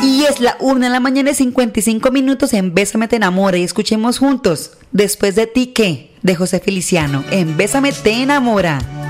Y es la 1:55 a.m. en Bésame te enamora y escuchemos juntos Después de ti, ¿qué? De José Feliciano en Bésame te enamora.